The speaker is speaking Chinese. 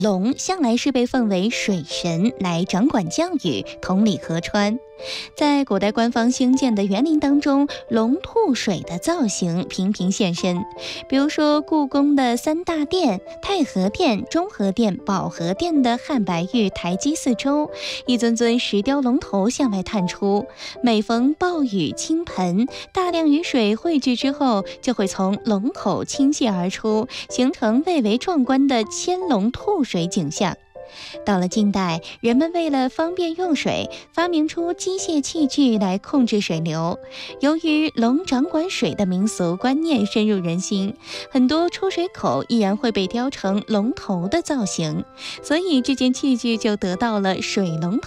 龙向来是被奉为水神来掌管降雨，统领河川。在古代官方兴建的园林当中，龙吐水的造型频频现身。比如说故宫的三大殿太和殿、中和殿、保和殿的汉白玉台基四周，一尊尊石雕龙头向外探出。每逢暴雨倾盆，大量雨水汇聚之后，就会从龙口倾泻而出，形成蔚为壮观的千龙吐水景象。到了近代，人们为了方便用水，发明出机械器具来控制水流。由于龙掌管水的民俗观念深入人心，很多出水口依然会被雕成龙头的造型，所以这件器具就得到了水龙头